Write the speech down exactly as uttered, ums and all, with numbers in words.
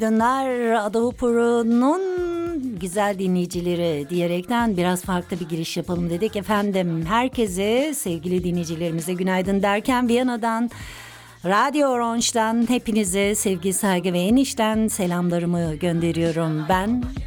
Günaydınlar Adahupuru'nun güzel dinleyicileri diyerekten biraz farklı bir giriş yapalım dedik. Efendim herkese, sevgili dinleyicilerimize günaydın derken Viyana'dan, Radyo Orange'dan hepinize sevgi, saygı ve en içten selamlarımı gönderiyorum. Ben